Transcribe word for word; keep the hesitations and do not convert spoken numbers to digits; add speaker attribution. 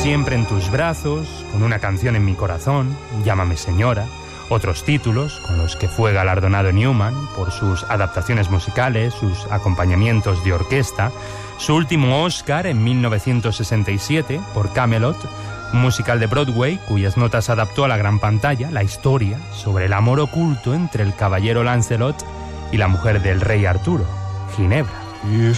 Speaker 1: Siempre en tus brazos, Con una canción en mi corazón, Llámame señora, otros títulos con los que fue galardonado Newman por sus adaptaciones musicales, sus acompañamientos de orquesta, su último Oscar en mil novecientos sesenta y siete por Camelot, un musical de Broadway cuyas notas adaptó a la gran pantalla, la historia sobre el amor oculto entre el caballero Lancelot y la mujer del rey Arturo, Ginebra.